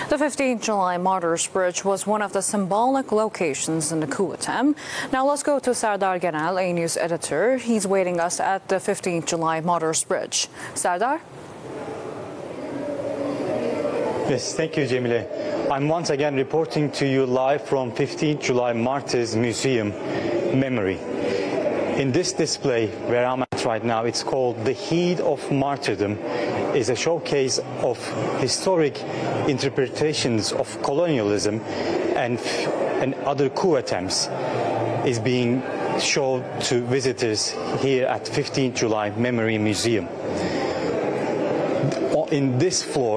The 15th July Martyrs Bridge was one of the symbolic locations in the coup attempt. Now let's go to Serdar Genel, A News editor. He's waiting us at the 15th July Martyrs Bridge. Serdar? Yes, thank you, Cemile. I'm once again reporting to you live from 15th July Martyrs Museum Memory. In this display, where I'm at right now, it's called The Heat of Martyrdom, is a showcase of historic interpretations of colonialism and other coup attempts is being shown to visitors here at 15th July Memory Museum. In this floor,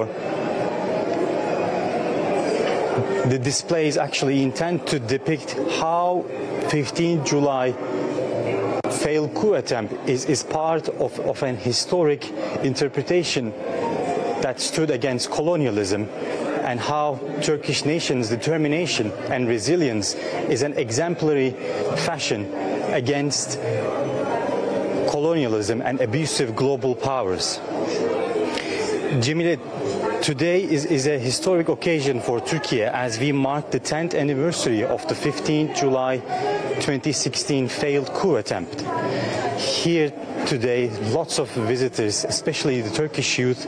the displays actually intend to depict how 15th July failed coup attempt is part of an historic interpretation that stood against colonialism, and how Turkish nation's determination and resilience is an exemplary fashion against colonialism and abusive global powers. Cemile, today is a historic occasion for Turkey as we mark the 10th anniversary of the 15th July 2016 failed coup attempt. Here today, lots of visitors, especially the Turkish youth,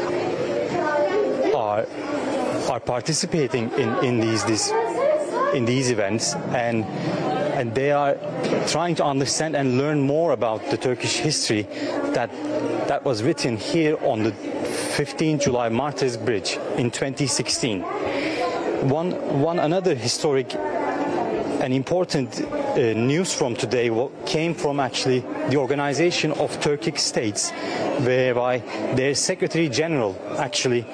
are participating in these events, and they are trying to understand and learn more about the Turkish history that was written here on the 15th July Martyrs Bridge in 2016. Another historic and important news from today came from actually the Organization of Turkic States, whereby their Secretary General actually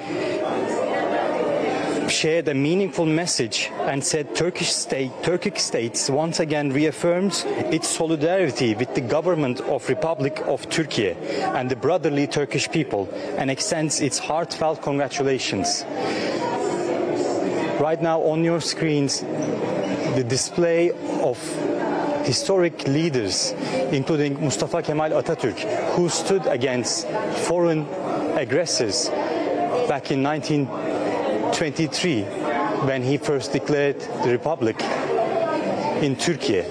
shared a meaningful message and said Turkic states once again reaffirms its solidarity with the government of Republic of Turkey and the brotherly Turkish people, and extends its heartfelt congratulations. Right now on your screens, the display of historic leaders, including Mustafa Kemal Atatürk, who stood against foreign aggressors back in 1923 when he first declared the republic in Turkey.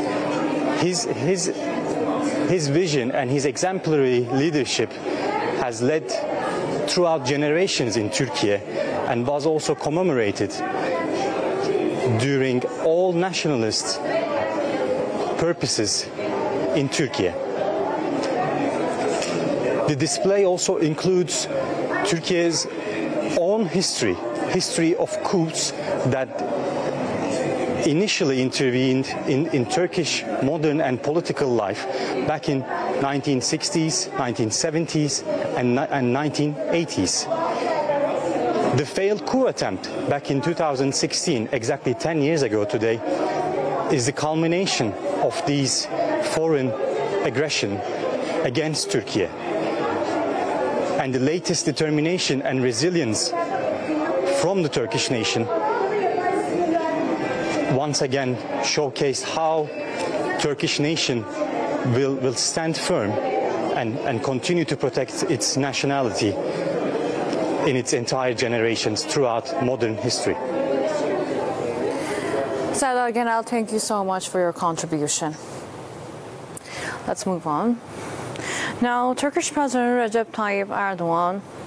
His vision and his exemplary leadership has led throughout generations in Turkey and was also commemorated during all nationalist purposes in Turkey. The display also includes Turkey's own history of coups that initially intervened in Turkish modern and political life back in 1960s, 1970s and 1980s. The failed coup attempt back in 2016, exactly 10 years ago today, is the culmination of these foreign aggression against Turkey, and the latest determination and resilience from the Turkish nation once again showcase how Turkish nation will stand firm and continue to protect its nationality in its entire generations throughout modern history. Serdar Genel, thank you so much for your contribution. Let's move on. Now, Turkish President Recep Tayyip Erdogan